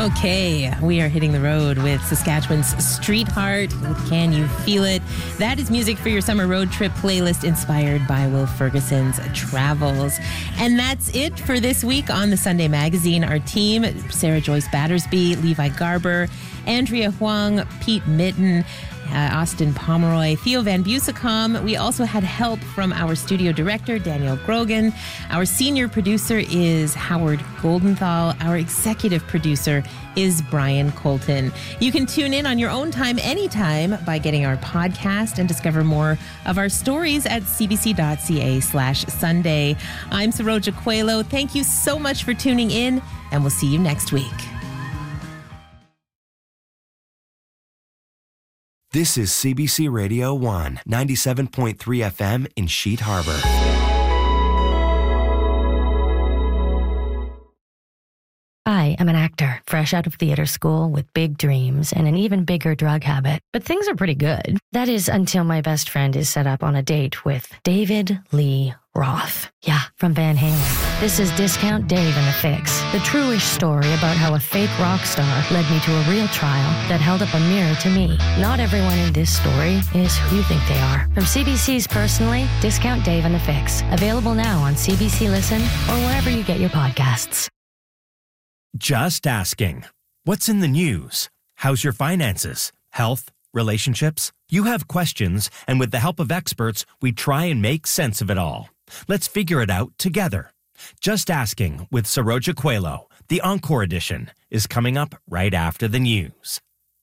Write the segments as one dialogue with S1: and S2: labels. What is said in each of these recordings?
S1: Okay, we are hitting the road with Saskatchewan's Street Heart with Can You Feel It? That is music for your summer road trip playlist inspired by Will Ferguson's travels. And that's it for this week on the Sunday Magazine. Our team, Sarah Joyce Battersby, Levi Garber, Andrea Huang, Pete Mitten, Austin Pomeroy, Theo Van Busicom. We also had help from our studio director, Daniel Grogan. Our senior producer is Howard Goldenthal. Our executive producer is Brian Colton. You can tune in on your own time anytime by getting our podcast and discover more of our stories at cbc.ca/Sunday. I'm Saroja Coelho. Thank you so much for tuning in, and we'll see you next week.
S2: This is CBC Radio 1, 97.3 FM in Sheet Harbor.
S3: I am an actor, fresh out of theater school with big dreams and an even bigger drug habit. But things are pretty good. That is until my best friend is set up on a date with David Lee Roth. Yeah, from Van Halen. This is Discount Dave and the Fix, the true-ish story about how a fake rock star led me to a real trial that held up a mirror to me. Not everyone in this story is who you think they are. From CBC's Personally, Discount Dave and the Fix. Available now on CBC Listen or wherever you get your podcasts.
S4: Just asking. What's in the news? How's your finances? Health? Relationships? You have questions, and with the help of experts, we try and make sense of it all. Let's figure it out together. Just Asking with Saroja Coelho, the Encore edition, is coming up right after the news.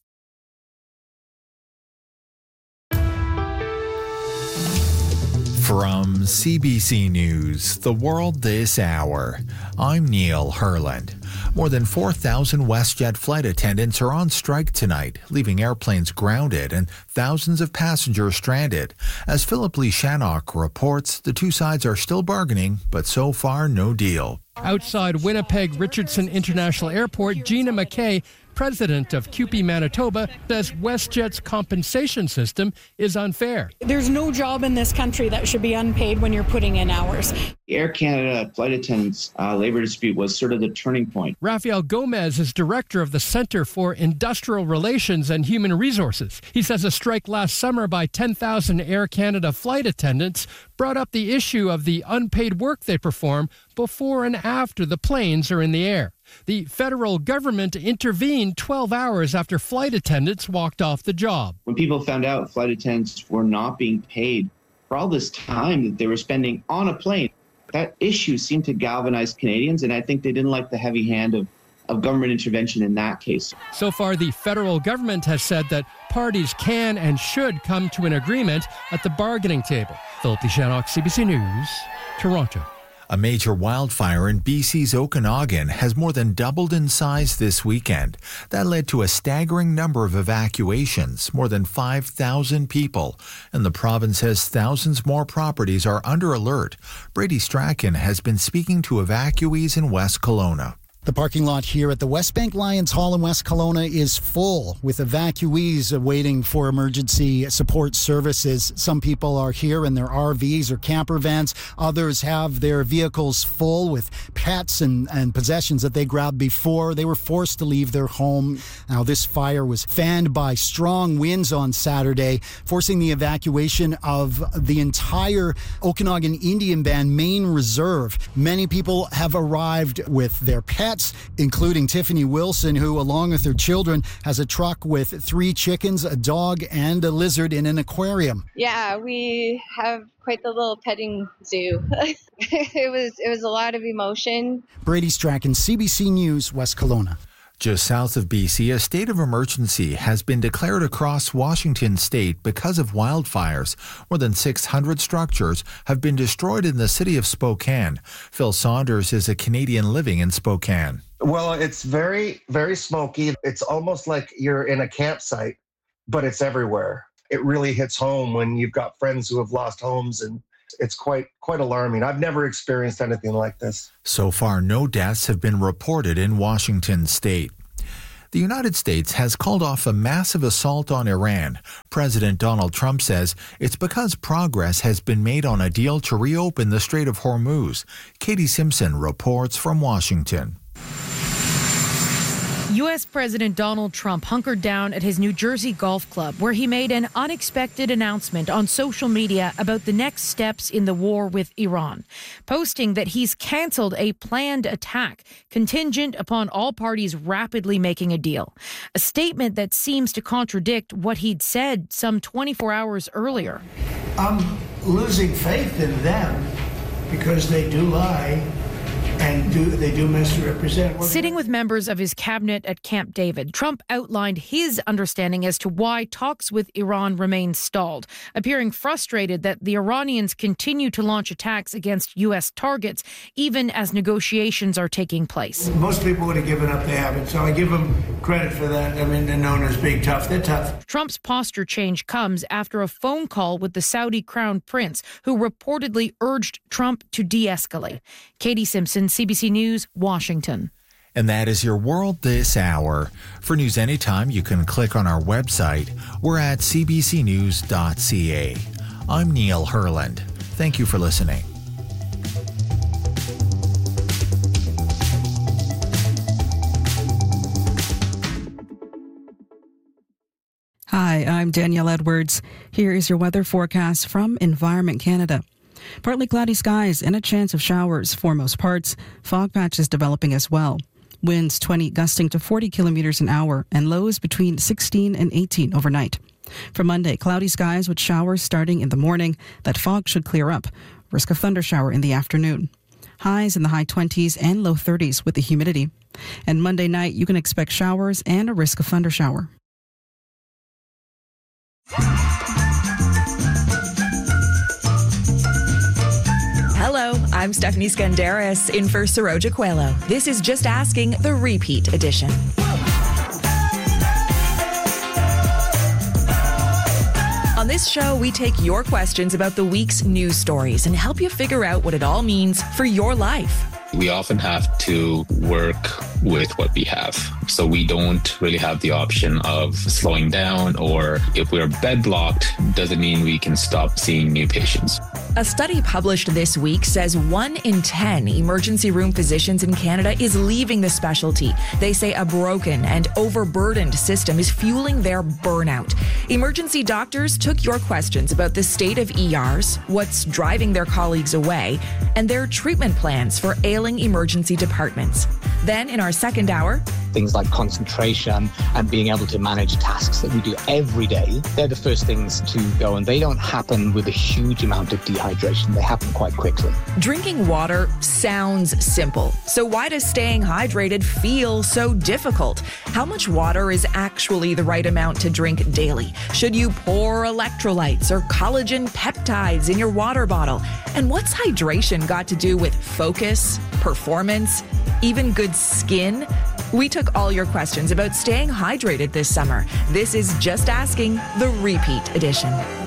S5: From CBC News, The World This Hour, I'm Neil Herland. More than 4,000 WestJet flight attendants are on strike tonight, leaving airplanes grounded and thousands of passengers stranded. As Philip Lee Shannock reports, the two sides are still bargaining, but so far no deal.
S6: Outside Winnipeg Richardson International Airport, Gina McKay, president of CUPE Manitoba, says WestJet's compensation system is unfair.
S7: There's no job in this country that should be unpaid when you're putting in hours.
S8: Air Canada flight attendants' labor dispute was sort of the turning point.
S6: Rafael Gomez is director of the Centre for Industrial Relations and Human Resources. He says a strike last summer by 10,000 Air Canada flight attendants brought up the issue of the unpaid work they perform before and after the planes are in the air. The federal government intervened 12 hours after flight attendants walked off the job.
S8: When people found out flight attendants were not being paid for all this time that they were spending on a plane, that issue seemed to galvanize Canadians, and I think they didn't like the heavy hand of government intervention in that case.
S6: So far, the federal government has said that parties can and should come to an agreement at the bargaining table. Philip Lee Shannock, CBC News, Toronto.
S5: A major wildfire in BC's Okanagan has more than doubled in size this weekend. That led to a staggering number of evacuations, more than 5,000 people. And the province says thousands more properties are under alert. Brady Strachan has been speaking to evacuees in West Kelowna.
S9: The parking lot here at the Westbank Lions Hall in West Kelowna is full with evacuees waiting for emergency support services. Some people are here in their RVs or camper vans. Others have their vehicles full with pets and possessions that they grabbed before they were forced to leave their home. Now, this fire was fanned by strong winds on Saturday, forcing the evacuation of the entire Okanagan Indian Band main reserve. Many people have arrived with their pets, including Tiffany Wilson, who, along with her children, has a truck with 3 chickens, a dog, and a lizard in an aquarium.
S10: Yeah, we have quite the little petting zoo. It was a lot of emotion.
S9: Brady Strachan, CBC News, West Kelowna.
S5: Just south of BC, a state of emergency has been declared across Washington state because of wildfires. More than 600 structures have been destroyed in the city of Spokane. Phil Saunders is a Canadian living in Spokane.
S11: Well, it's very, very smoky. It's almost like you're in a campsite, but it's everywhere. It really hits home when you've got friends who have lost homes, and it's quite alarming. I've never experienced anything like this.
S5: So far, no deaths have been reported in Washington state. The United States has called off a massive assault on Iran. President Donald Trump says it's because progress has been made on a deal to reopen the Strait of Hormuz. Katie Simpson reports from Washington.
S12: U.S. President Donald Trump hunkered down at his New Jersey golf club, where he made an unexpected announcement on social media about the next steps in the war with Iran, posting that he's canceled a planned attack contingent upon all parties rapidly making a deal. A statement that seems to contradict what he'd said some 24 hours earlier.
S13: I'm losing faith in them because they do lie. And they do misrepresent.
S12: Sitting with members of his cabinet at Camp David, Trump outlined his understanding as to why talks with Iran remain stalled, appearing frustrated that the Iranians continue to launch attacks against U.S. targets, even as negotiations are taking place.
S13: Most people would have given up. They haven't, so I give them credit for that. I mean, they're known as being tough. They're tough.
S12: Trump's posture change comes after a phone call with the Saudi crown prince, who reportedly urged Trump to de-escalate. Katie Simpson, CBC News, Washington.
S5: And that is your World This Hour. For news anytime, you can click on our website. We're at cbcnews.ca. I'm Neil Herland. Thank you for listening.
S14: Hi, I'm Danielle Edwards. Here is your weather forecast from Environment Canada. Partly cloudy skies and a chance of showers for most parts. Fog patches developing as well. Winds 20 gusting to 40 kilometers an hour and lows between 16 and 18 overnight. For Monday, cloudy skies with showers starting in the morning. That fog should clear up. Risk of thundershower in the afternoon. Highs in the high 20s and low 30s with the humidity. And Monday night, you can expect showers and a risk of thundershower.
S15: Hello, I'm Stephanie Skandaris in for Saroja Coelho. This is Just Asking, the repeat edition. On this show, we take your questions about the week's news stories and help you figure out what it all means for your life.
S16: We often have to work with what we have. So we don't really have the option of slowing down, or if we're bed blocked, doesn't mean we can stop seeing new patients.
S15: A study published this week says 1 in 10 emergency room physicians in Canada is leaving the specialty. They say a broken and overburdened system is fueling their burnout. Emergency doctors took your questions about the state of ERs, what's driving their colleagues away, and their treatment plans for ailing emergency departments. Then in our second hour,
S17: things like concentration and being able to manage tasks that we do every day, they're the first things to go, and they don't happen with a huge amount of dehydration. They happen quite quickly.
S15: Drinking water sounds simple. So why does staying hydrated feel so difficult? How much water is actually the right amount to drink daily? Should you pour electrolytes or collagen peptides in your water bottle? And what's hydration got to do with focus, performance, even good skin? We took all your questions about staying hydrated this summer. This is Just Asking, the repeat edition.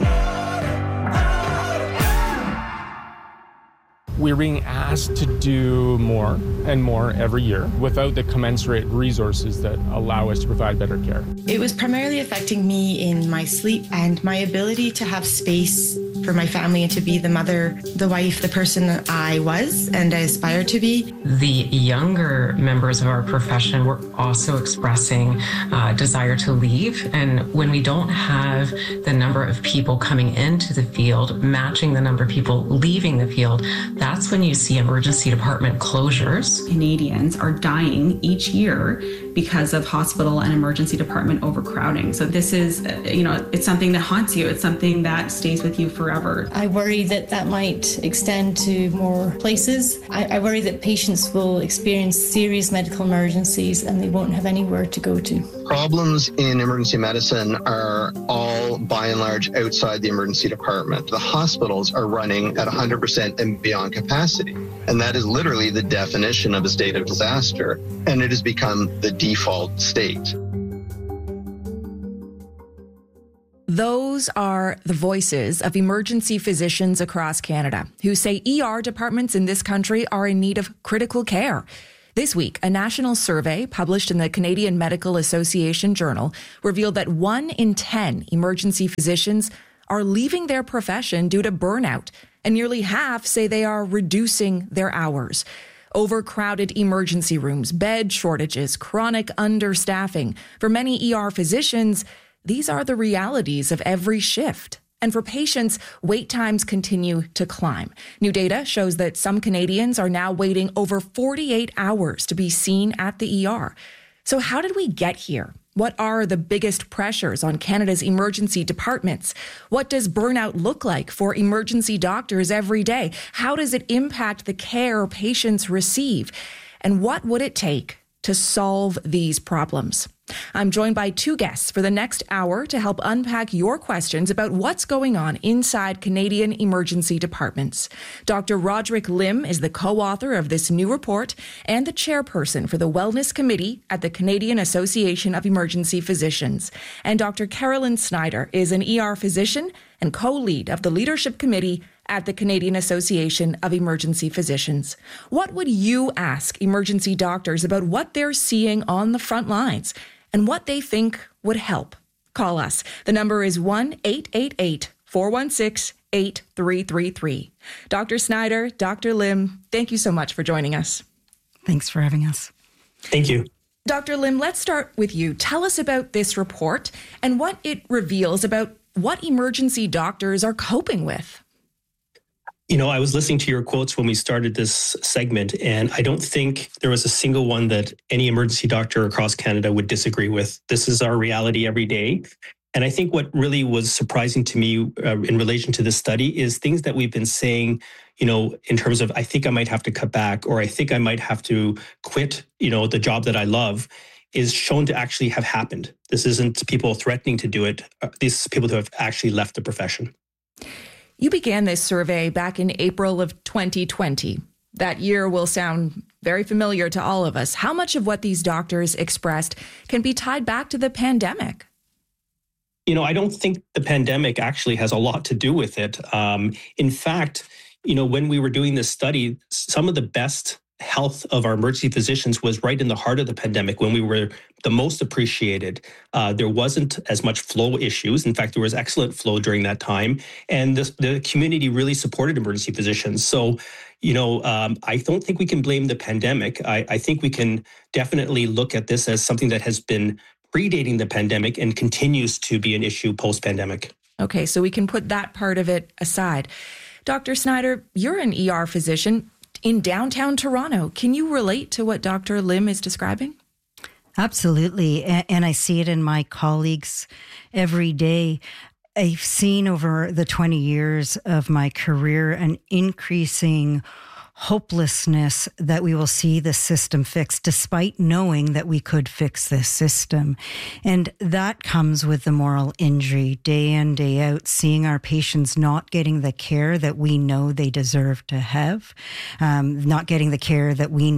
S18: We're being asked to do more and more every year without the commensurate resources that allow us to provide better care.
S19: It was primarily affecting me in my sleep and my ability to have space for my family and to be the mother, the wife, the person that I was and I aspired to be.
S20: The younger members of our profession were also expressing desire to leave. And when we don't have the number of people coming into the field matching the number of people leaving the field, that's when you see emergency department closures.
S21: Canadians are dying each year because of hospital and emergency department overcrowding. So this is, it's something that haunts you. It's something that stays with you forever.
S22: I worry that that might extend to more places. I worry that patients will experience serious medical emergencies and they won't have anywhere to go to.
S23: Problems in emergency medicine are all, by and large, outside the emergency department. The hospitals are running at 100% and beyond capacity. And that is literally the definition of a state of disaster. And it has become the default state.
S15: Those are the voices of emergency physicians across Canada who say ER departments in this country are in need of critical care. This week, a national survey published in the Canadian Medical Association Journal revealed that 1 in 10 emergency physicians are leaving their profession due to burnout, and nearly half say they are reducing their hours. Overcrowded emergency rooms, bed shortages, chronic understaffing. For many ER physicians, these are the realities of every shift. And for patients, wait times continue to climb. New data shows that some Canadians are now waiting over 48 hours to be seen at the ER. So how did we get here? What are the biggest pressures on Canada's emergency departments? What does burnout look like for emergency doctors every day? How does it impact the care patients receive? And what would it take to solve these problems? I'm joined by two guests for the next hour to help unpack your questions about what's going on inside Canadian emergency departments. Dr. Roderick Lim is the co-author of this new report and the chairperson for the Wellness Committee at the Canadian Association of Emergency Physicians. And Dr. Carolyn Snyder is an ER physician and co-lead of the Leadership Committee at the Canadian Association of Emergency Physicians. What would you ask emergency doctors about what they're seeing on the front lines and what they think would help? Call us. The number is 1-888-416-8333. Dr. Snyder, Dr. Lim, thank you so much for joining us.
S14: Thanks for having us.
S1: Thank you.
S15: Dr. Lim, let's start with you. Tell us about this report and what it reveals about what emergency doctors are coping with.
S1: You know, I was listening to your quotes when we started this segment, and I don't think there was a single one that any emergency doctor across Canada would disagree with. This is our reality every day. And I think what really was surprising to me in relation to this study is things that we've been saying, you know, in terms of, I think I might have to cut back, or I think I might have to quit, you know, the job that I love, is shown to actually have happened. This isn't people threatening to do it. These people who have actually left the profession.
S15: You began this survey back in April of 2020. That year will sound very familiar to all of us. How much of what these doctors expressed can be tied back to the pandemic?
S1: You know, I don't think the pandemic actually has a lot to do with it. In fact, you know, when we were doing this study, some of the best health of our emergency physicians was right in the heart of the pandemic when we were the most appreciated. There wasn't as much flow issues. In fact, there was excellent flow during that time. And the community really supported emergency physicians. So, you know, I don't think we can blame the pandemic. I think we can definitely look at this as something that has been predating the pandemic and continues to be an issue post-pandemic.
S15: Okay, so we can put that part of it aside. Dr. Snyder, you're an ER physician in downtown Toronto. Can you relate to what Dr. Lim is describing?
S2: Absolutely. And I see it in my colleagues every day. I've seen over the 20 years of my career an increasing hopelessness that we will see the system fixed, despite knowing that we could fix this system. And that comes with the moral injury, day in, day out, seeing our patients not getting the care that we know they deserve to have, not getting the care that we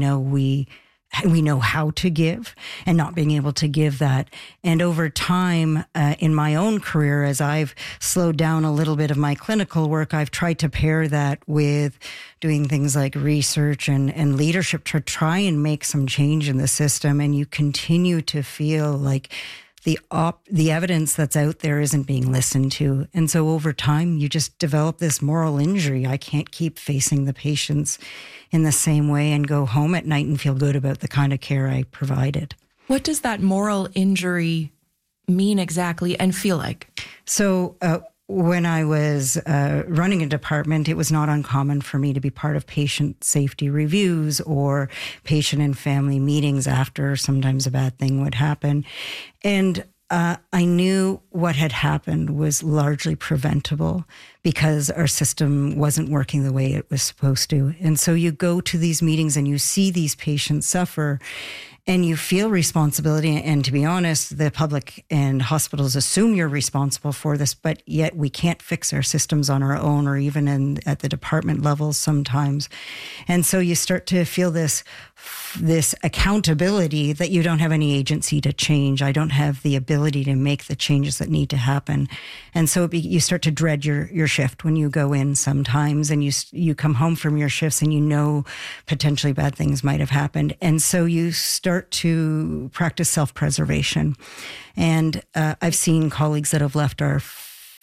S2: know how to give, and not being able to give that. And over time, in my own career, as I've slowed down a little bit of my clinical work, I've tried to pair that with doing things like research and leadership to try and make some change in the system. And you continue to feel like the evidence that's out there isn't being listened to. And so over time, you just develop this moral injury. I can't keep facing the patients in the same way and go home at night and feel good about the kind of care I provided.
S15: What does that moral injury mean exactly and feel like?
S2: So when I was running a department, it was not uncommon for me to be part of patient safety reviews or patient and family meetings after sometimes a bad thing would happen. And I knew what had happened was largely preventable because our system wasn't working the way it was supposed to. And so you go to these meetings and you see these patients suffer and you feel responsibility. And to be honest, the public and hospitals assume you're responsible for this, but yet we can't fix our systems on our own or even at the department level sometimes. And so you start to feel this accountability that you don't have any agency to change. I don't have the ability to make the changes that need to happen. And so you start to dread your shift when you go in sometimes, and you come home from your shifts and you know potentially bad things might have happened. And so you start to practice self-preservation. And I've seen colleagues that have left our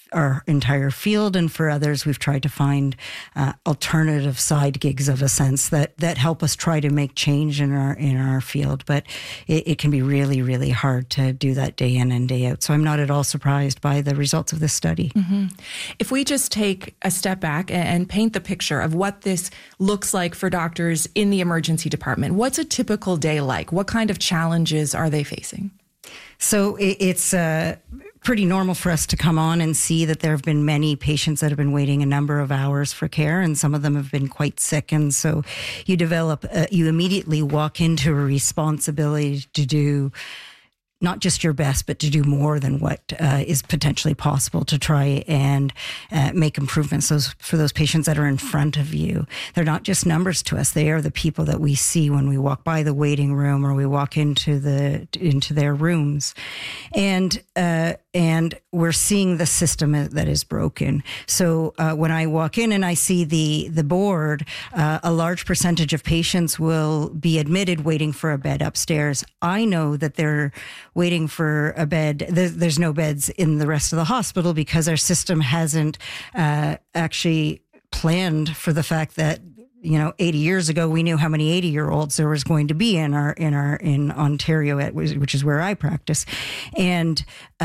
S2: our entire field, and for others, we've tried to find alternative side gigs of a sense that help us try to make change in our field. But it can be really, really hard to do that day in and day out. So I'm not at all surprised by the results of this study.
S15: Mm-hmm. If we just take a step back and paint the picture of what this looks like for doctors in the emergency department, what's a typical day like? What kind of challenges are they facing?
S2: So it's pretty normal for us to come on and see that there have been many patients that have been waiting a number of hours for care, and some of them have been quite sick. And so you immediately walk into a responsibility to do not just your best, but to do more than what is potentially possible to try and make improvements for those patients that are in front of you. They're not just numbers to us. They are the people that we see when we walk by the waiting room or we walk into their rooms. And we're seeing the system that is broken. So when I walk in and I see the board, a large percentage of patients will be admitted waiting for a bed upstairs. I know that they're waiting for a bed. There's no beds in the rest of the hospital because our system hasn't actually planned for the fact that 80 years ago, we knew how many 80-year-olds there was going to be in Ontario, which is where I practice, and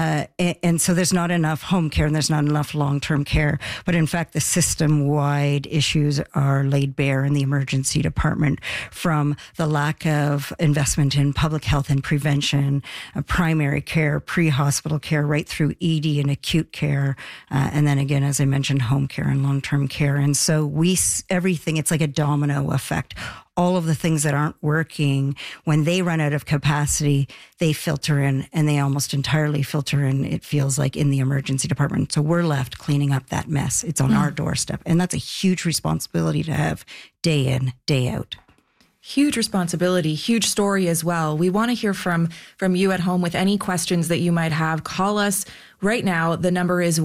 S2: so there's not enough home care and there's not enough long-term care. But in fact, the system-wide issues are laid bare in the emergency department, from the lack of investment in public health and prevention, primary care, pre-hospital care, right through ED and acute care, and then again, as I mentioned, home care and long-term care. And so everything. It's like a domino effect. All of the things that aren't working, when they run out of capacity, they filter in, and they almost entirely filter in, it feels like, in the emergency department. So we're left cleaning up that mess. It's on our doorstep. And that's a huge responsibility to have day in, day out.
S15: Huge responsibility, huge story as well. We want to hear from you at home with any questions that you might have. Call us right now. The number is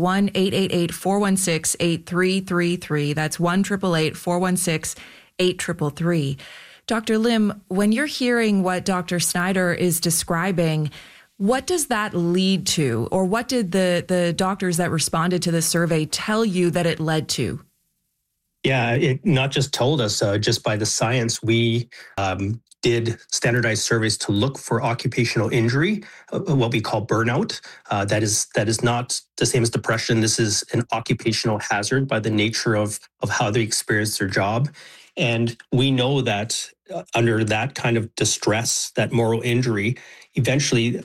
S15: 1-888-416-8333. That's 1-888-416-8333. Dr. Lim, when you're hearing what Dr. Snyder is describing, what does that lead to? Or what did the doctors that responded to the survey tell you that it led to?
S1: Yeah, it not just told us, just by the science, we did standardized surveys to look for occupational injury, what we call burnout. That is not the same as depression. This is an occupational hazard by the nature of how they experience their job. And we know that under that kind of distress, that moral injury, eventually,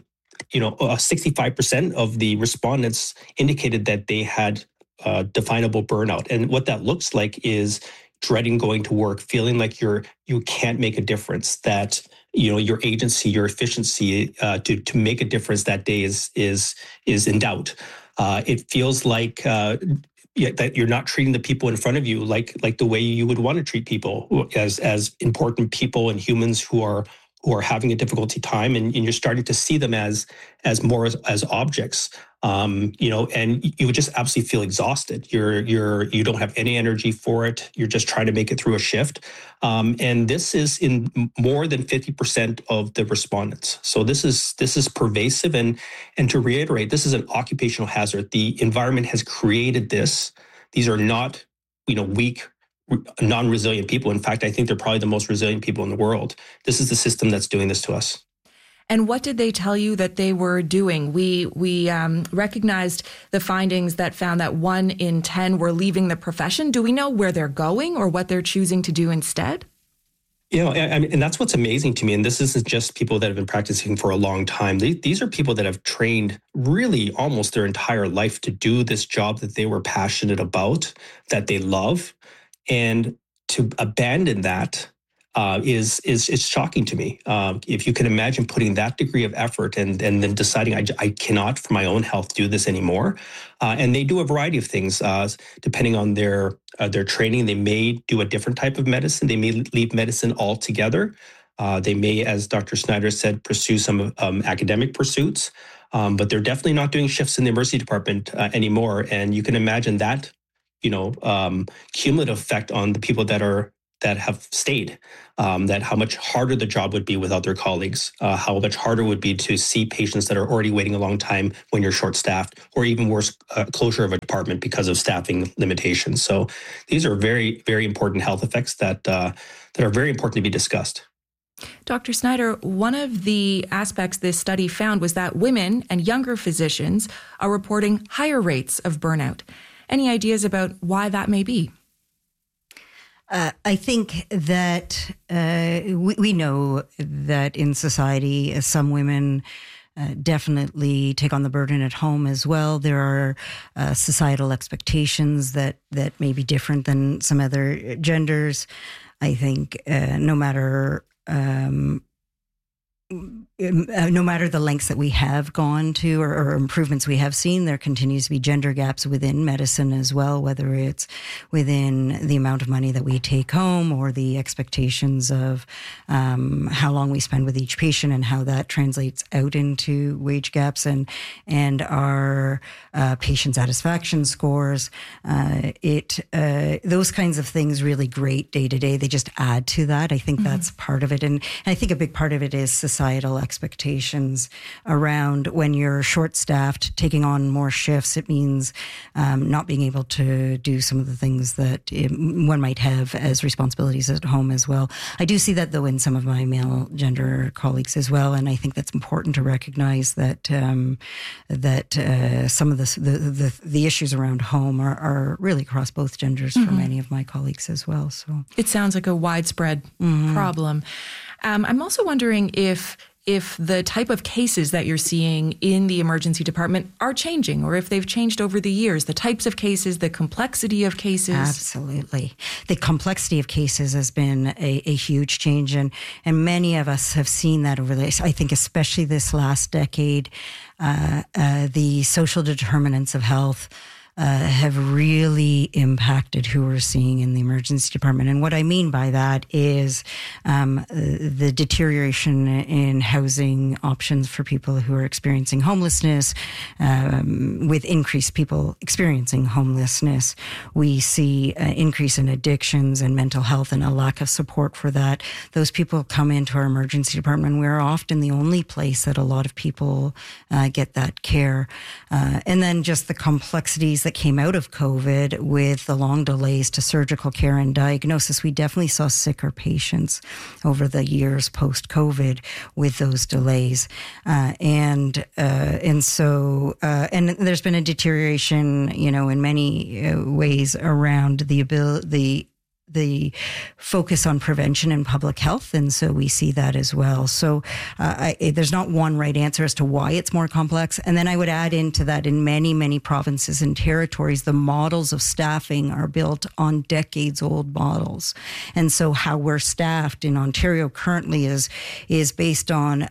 S1: 65% of the respondents indicated that they had definable burnout. And what that looks like is dreading going to work, feeling like you can't make a difference, that your agency, your efficiency to make a difference that day is in doubt. It feels like that you're not treating the people in front of you like the way you would want to treat people as important people and humans who are having a difficulty time, and you're starting to see them as more as objects. And you would just absolutely feel exhausted. You don't have any energy for it. You're just trying to make it through a shift. And this is in more than 50% of the respondents. So this is pervasive. And to reiterate, this is an occupational hazard. The environment has created this. These are not, weak, non-resilient people. In fact, I think they're probably the most resilient people in the world. This is the system that's doing this to us.
S15: And what did they tell you that they were doing? We recognized the findings that found that 1 in 10 were leaving the profession. Do we know where they're going or what they're choosing to do instead?
S1: And that's what's amazing to me. And this isn't just people that have been practicing for a long time. These are people that have trained really almost their entire life to do this job that they were passionate about, that they love. And to abandon that is shocking to me. If you can imagine putting that degree of effort and then deciding I cannot for my own health do this anymore. And they do a variety of things depending on their training. They may do a different type of medicine. They may leave medicine altogether. They may, as Dr. Snyder said, pursue some academic pursuits. But they're definitely not doing shifts in the emergency department anymore. And you can imagine that cumulative effect on the people that are that have stayed, that how much harder the job would be without their colleagues, how much harder it would be to see patients that are already waiting a long time when you're short-staffed, or even worse, closure of a department because of staffing limitations. So these are very, very important health effects that are very important to be discussed.
S15: Dr. Snyder, one of the aspects this study found was that women and younger physicians are reporting higher rates of burnout. Any ideas about why that may be?
S2: I think that we know that in society, some women definitely take on the burden at home as well. There are societal expectations that may be different than some other genders. I think no matter the lengths that we have gone to or improvements we have seen, there continues to be gender gaps within medicine as well, whether it's within the amount of money that we take home or the expectations of how long we spend with each patient and how that translates out into wage gaps and our patient satisfaction scores. Those kinds of things really great day to day. They just add to that. I think that's part of it. And I think a big part of it is societal expectations around when you're short-staffed, taking on more shifts. It means not being able to do some of the things that one might have as responsibilities at home as well. I do see that, though, in some of my male gender colleagues as well, and I think that's important to recognize that some of the issues around home are really across both genders for many of my colleagues as well. So
S15: it sounds like a widespread problem. I'm also wondering if the type of cases that you're seeing in the emergency department are changing, or if they've changed over the years, the types of cases, the complexity of cases.
S2: Absolutely. The complexity of cases has been a huge change, and many of us have seen that over this. I think especially this last decade, the social determinants of health have really impacted who we're seeing in the emergency department. And what I mean by that is the deterioration in housing options for people who are experiencing homelessness. With increased people experiencing homelessness, we see an increase in addictions and mental health and a lack of support for that. Those people come into our emergency department. We're often the only place that a lot of people get that care. And then just the complexities that came out of COVID with the long delays to surgical care and diagnosis. We definitely saw sicker patients over the years post-COVID with those delays. And so there's been a deterioration, in many ways around the focus on prevention and public health. And so we see that as well. So there's not one right answer as to why it's more complex. And then I would add into that in many, many provinces and territories, the models of staffing are built on decades old models. And so how we're staffed in Ontario currently is based on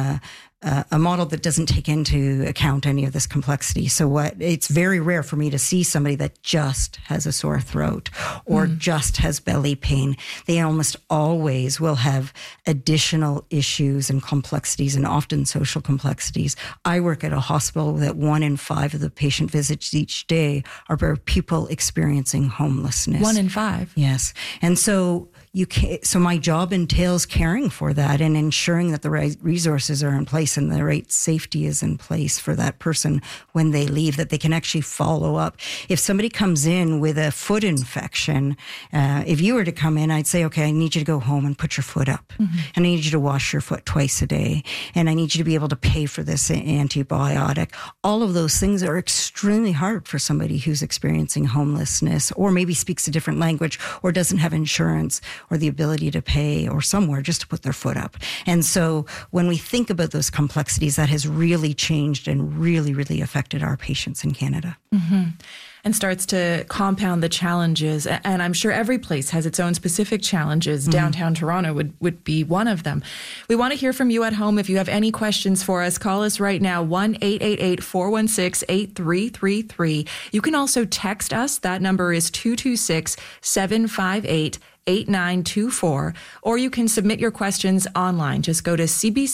S2: a model that doesn't take into account any of this complexity. So it's very rare for me to see somebody that just has a sore throat or just has belly pain. They almost always will have additional issues and complexities, and often social complexities. I work at a hospital that 1 in 5 of the patient visits each day are people experiencing homelessness.
S15: 1 in 5?
S2: Yes. And so so my job entails caring for that and ensuring that the right resources are in place and the right safety is in place for that person when they leave, that they can actually follow up. If somebody comes in with a foot infection, if you were to come in, I'd say, okay, I need you to go home and put your foot up. And I need you to wash your foot twice a day. And I need you to be able to pay for this antibiotic. All of those things are extremely hard for somebody who's experiencing homelessness or maybe speaks a different language or doesn't have insurance or the ability to pay or somewhere just to put their foot up. And so when we think about those complexities, that has really changed and really, really affected our patients in Canada.
S15: And starts to compound the challenges. And I'm sure every place has its own specific challenges. Downtown Toronto would be one of them. We want to hear from you at home. If you have any questions for us, call us right now, 1-888-416-8333. You can also text us. That number is 226-758-8924, or you can submit your questions online. Just go to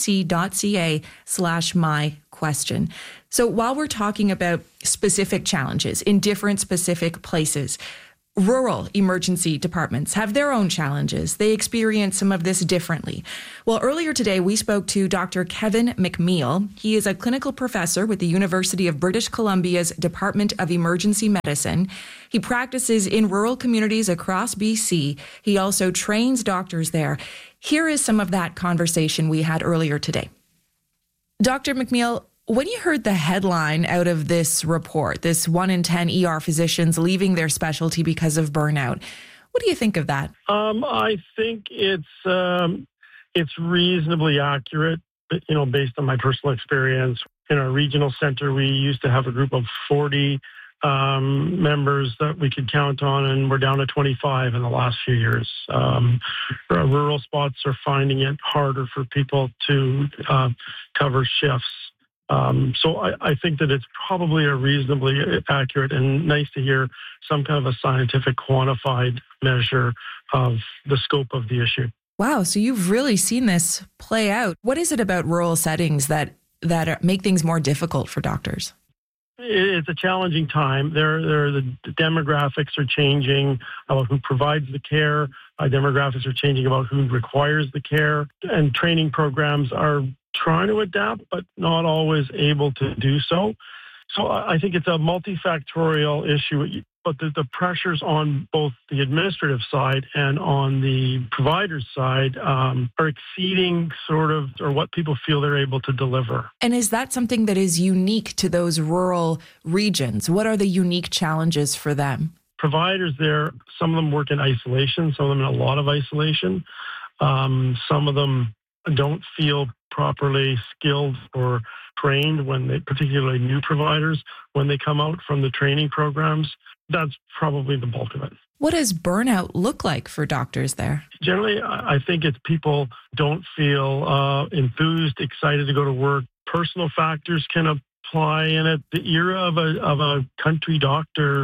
S15: cbc.ca/myquestion. So while we're talking about specific challenges in different specific places, Rural emergency departments have their own challenges. They experience some of this differently. Well, earlier today, we spoke to Dr. Kevin McMeel. He is a clinical professor with the University of British Columbia's Department of Emergency Medicine. He practices in rural communities across BC. He also trains doctors there. Here is some of that conversation we had earlier today. Dr. McMeel, when you heard the headline out of this report, this 1 in 10 ER physicians leaving their specialty because of burnout, what do you think of that?
S3: I think it's reasonably accurate, based on my personal experience. In our regional center, we used to have a group of 40 members that we could count on, and we're down to 25 in the last few years. Rural spots are finding it harder for people to cover shifts. So I think that it's probably a reasonably accurate and nice to hear some kind of a scientific quantified measure of the scope of the issue.
S15: Wow. So you've really seen this play out. What is it about rural settings that make things more difficult for doctors?
S3: It's a challenging time. The demographics are changing about who provides the care. Demographics are changing about who requires the care. And training programs are trying to adapt, but not always able to do so. So I think it's a multifactorial issue, but the pressures on both the administrative side and on the provider's side are exceeding or what people feel they're able to deliver.
S15: And is that something that is unique to those rural regions? What are the unique challenges for them?
S3: Providers there, some of them work in isolation, some of them in a lot of isolation. Some of them don't feel properly skilled or trained particularly new providers, when they come out from the training programs. That's probably the bulk of it.
S15: What does burnout look like for doctors there?
S3: Generally, I think it's people don't feel enthused, excited to go to work. Personal factors can apply in it. The era of a country doctor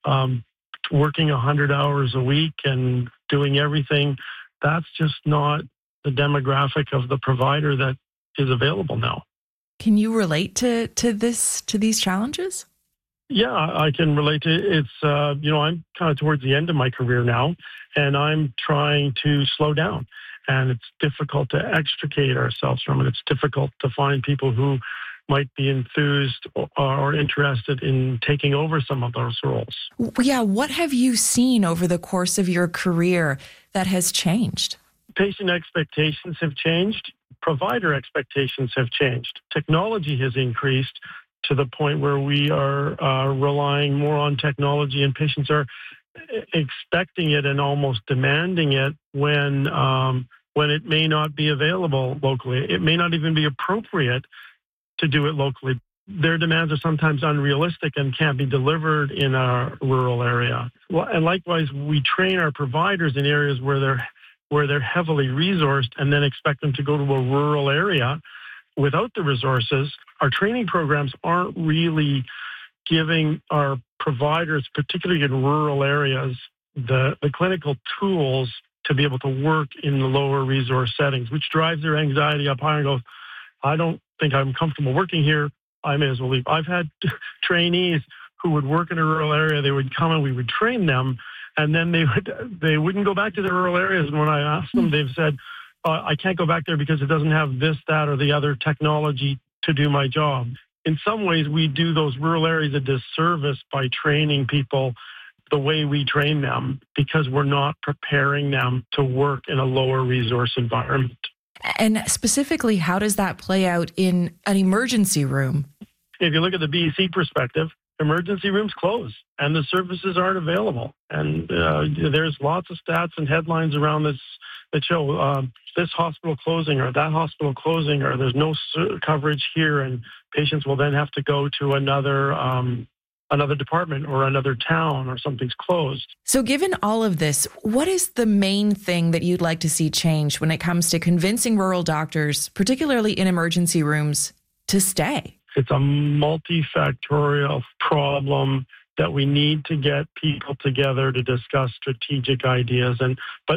S3: working 100 hours a week and doing everything, that's just not the demographic of the provider that is available now.
S15: Can you relate to these challenges?
S3: Yeah, I can relate to it. It's, I'm kind of towards the end of my career now, and I'm trying to slow down. And it's difficult to extricate ourselves from it. It's difficult to find people who might be enthused or interested in taking over some of those roles.
S15: Yeah, what have you seen over the course of your career that has changed?
S3: Patient expectations have changed. Provider expectations have changed. Technology has increased to the point where we are relying more on technology, and patients are expecting it and almost demanding it when it may not be available locally. It may not even be appropriate to do it locally. Their demands are sometimes unrealistic and can't be delivered in a rural area. And likewise, we train our providers in areas where they're heavily resourced, and then expect them to go to a rural area without the resources. Our training programs aren't really giving our providers, particularly in rural areas, the clinical tools to be able to work in the lower resource settings, which drives their anxiety up higher and goes, I don't think I'm comfortable working here. I may as well leave. I've had trainees who would work in a rural area. They would come and we would train them, and then they wouldn't go back to the rural areas. And when I asked them, they've said, I can't go back there because it doesn't have this, that, or the other technology to do my job. In some ways, we do those rural areas a disservice by training people the way we train them, because we're not preparing them to work in a lower resource environment.
S15: And specifically, how does that play out in an emergency room?
S3: If you look at the BC perspective, emergency rooms close and the services aren't available. And there's lots of stats and headlines around this that show this hospital closing or that hospital closing, or there's no coverage here, and patients will then have to go to another department or another town, or something's closed.
S15: So given all of this, what is the main thing that you'd like to see changed when it comes to convincing rural doctors, particularly in emergency rooms, to stay?
S3: It's a multifactorial problem that we need to get people together to discuss strategic ideas. But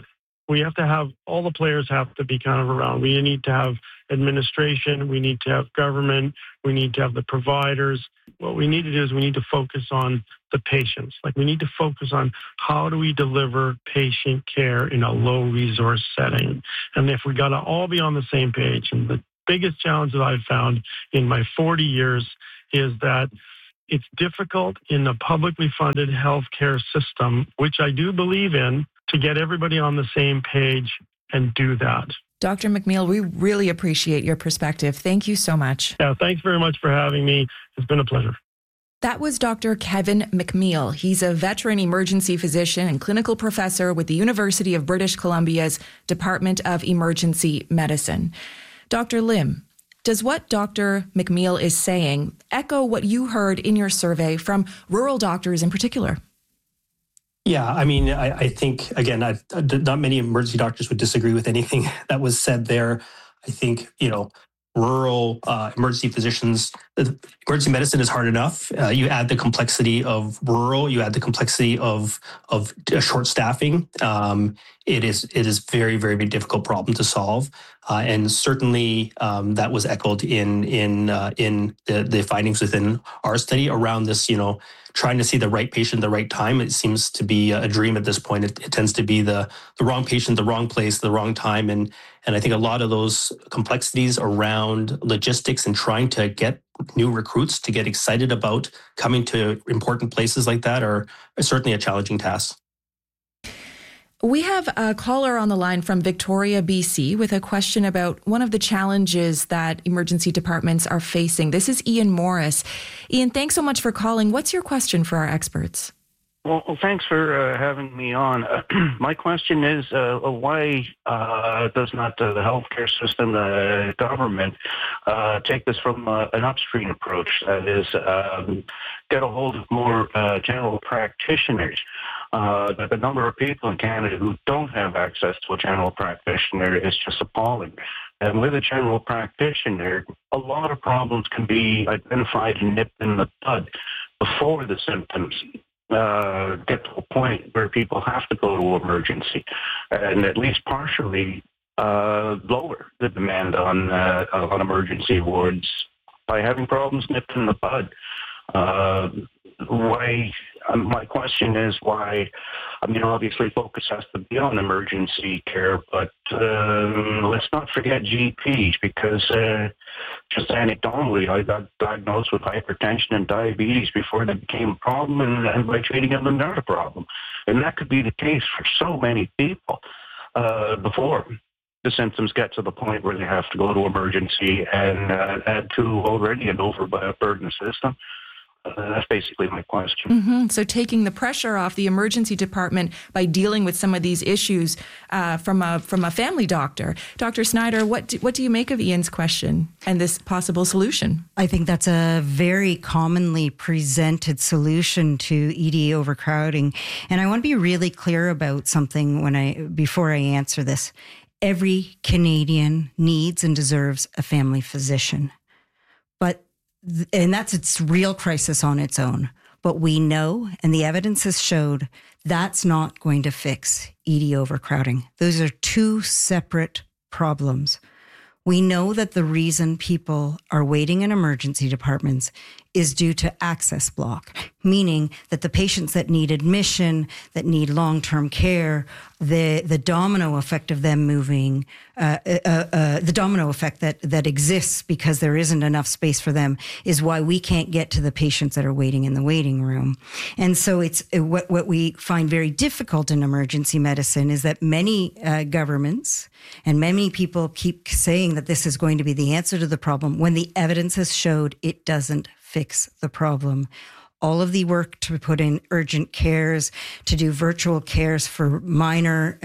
S3: we have to have, all the players have to be kind of around. We need to have administration, we need to have government, we need to have the providers. What we need to do is we need to focus on the patients. Like, we need to focus on how do we deliver patient care in a low resource setting. And if we got to all be on the same page, and the biggest challenge that I've found in my 40 years is that it's difficult in the publicly funded healthcare system, which I do believe in, to get everybody on the same page and do that.
S15: Dr. McMill, we really appreciate your perspective. Thank you so much.
S3: Yeah, thanks very much for having me. It's been a pleasure.
S15: That was Dr. Kevin McMill. He's a veteran emergency physician and clinical professor with the University of British Columbia's Department of Emergency Medicine. Dr. Lim, does what Dr. McMill is saying echo what you heard in your survey from rural doctors in particular?
S1: Yeah, I mean, I think, again, not many emergency doctors would disagree with anything that was said there. I think, rural emergency physicians, emergency medicine is hard enough. You add the complexity of rural, you add the complexity of short staffing. It is very, very, very difficult problem to solve. And certainly that was echoed in the findings within our study around this, trying to see the right patient at the right time. It seems to be a dream at this point. It tends to be the wrong patient, the wrong place, the wrong time. And I think a lot of those complexities around logistics and trying to get new recruits to get excited about coming to important places like that are certainly a challenging task.
S15: We have a caller on the line from Victoria, BC, with a question about one of the challenges that emergency departments are facing. This is Ian Morris. Ian, thanks so much for calling. What's your question for our experts?
S4: Well, thanks for having me on. My question is, why does not the healthcare system, the government, take this from an upstream approach? That is, get a hold of more general practitioners. The number of people in Canada who don't have access to a general practitioner is just appalling. And with a general practitioner, a lot of problems can be identified and nipped in the bud before the symptoms get to a point where people have to go to emergency, and at least partially lower the demand on emergency wards by having problems nipped in the bud. My question is why, obviously focus has to be on emergency care, but let's not forget GPs, because just anecdotally, I got diagnosed with hypertension and diabetes before they became a problem, and by treating them, they're not a problem. And that could be the case for so many people before the symptoms get to the point where they have to go to emergency, and add to already an overburdened system. That's basically my question.
S15: Mm-hmm. So taking the pressure off the emergency department by dealing with some of these issues from a family doctor. Dr. Snyder, what do you make of Ian's question and this possible solution?
S2: I think that's a very commonly presented solution to ED overcrowding. And I want to be really clear about something before I answer this. Every Canadian needs and deserves a family physician. And that's its real crisis on its own. But we know, and the evidence has showed, that's not going to fix ED overcrowding. Those are two separate problems. We know that the reason people are waiting in emergency departments is due to access block, meaning that the patients that need admission, that need long-term care, the domino effect of them moving, the domino effect that exists because there isn't enough space for them is why we can't get to the patients that are waiting in the waiting room. And so it's what we find very difficult in emergency medicine is that many governments and many people keep saying that this is going to be the answer to the problem when the evidence has showed it doesn't fix the problem. All of the work to put in urgent cares, to do virtual cares for minor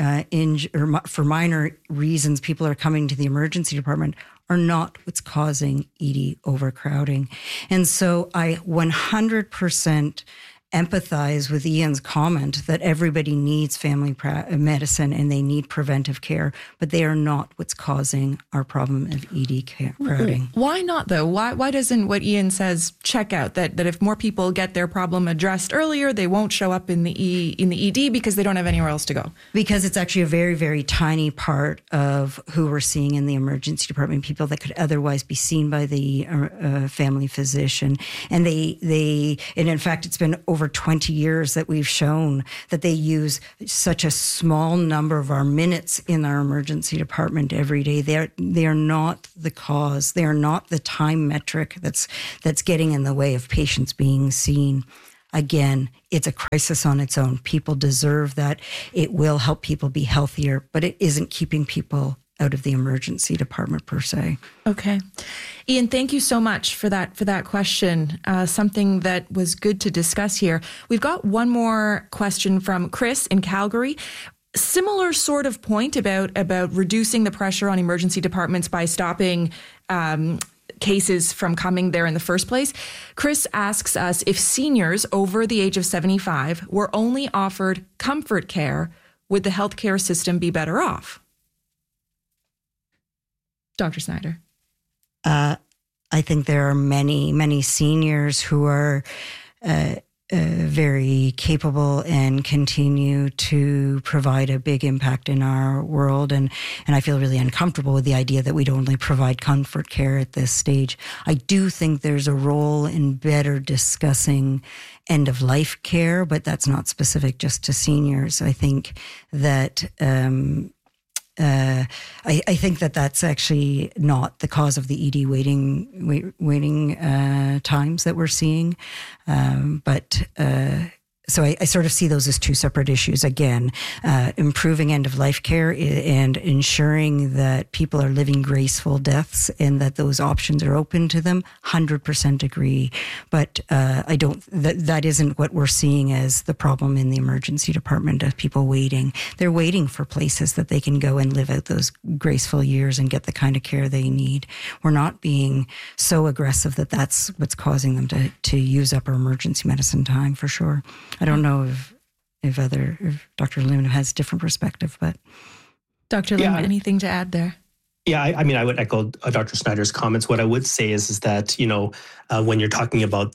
S2: reasons people are coming to the emergency department are not what's causing ED overcrowding. And so I 100% empathize with Ian's comment that everybody needs family medicine and they need preventive care, but they are not what's causing our problem of ED crowding.
S15: Why not, though? Why doesn't what Ian says check out? That if more people get their problem addressed earlier, they won't show up in the ED because they don't have anywhere else to go?
S2: Because it's actually a very, very tiny part of who we're seeing in the emergency department, people that could otherwise be seen by the family physician. And and in fact, it's been over 20 years that we've shown that they use such a small number of our minutes in our emergency department every day. They are not the cause. They are not the time metric that's getting in the way of patients being seen. Again, it's a crisis on its own. People deserve that. It will help people be healthier, but it isn't keeping people out of the emergency department per se.
S15: Okay. Ian, thank you so much for that question. Something that was good to discuss here. We've got one more question from Chris in Calgary. Similar sort of point about reducing the pressure on emergency departments by stopping cases from coming there in the first place. Chris asks us if seniors over the age of 75 were only offered comfort care, would the healthcare system be better off? Dr. Snyder.
S2: I think there are many, many seniors who are very capable and continue to provide a big impact in our world. And I feel really uncomfortable with the idea that we'd only provide comfort care at this stage. I do think there's a role in better discussing end-of-life care, but that's not specific just to seniors. I think that I think that that's actually not the cause of the ED waiting times that we're seeing. So I sort of see those as two separate issues. Again, improving end-of-life care and ensuring that people are living graceful deaths and that those options are open to them, 100% agree. But that isn't what we're seeing as the problem in the emergency department of people waiting. They're waiting for places that they can go and live out those graceful years and get the kind of care they need. We're not being so aggressive that that's what's causing them to use up our emergency medicine time, for sure. I don't know if Dr. Lim has a different perspective, but
S15: Dr. Lim, anything to add there?
S1: Yeah, I mean, I would echo Dr. Snyder's comments. What I would say is that, when you're talking about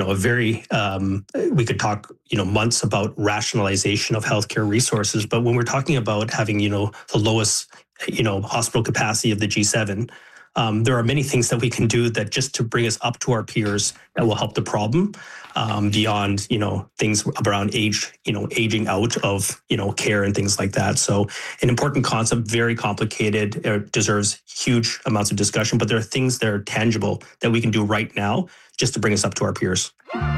S1: we could talk, months about rationalization of healthcare resources, but when we're talking about having, the lowest, hospital capacity of the G7, there are many things that we can do that just to bring us up to our peers that will help the problem beyond, things around aging out of, care and things like that. So an important concept, very complicated, deserves huge amounts of discussion, but there are things that are tangible that we can do right now just to bring us up to our peers.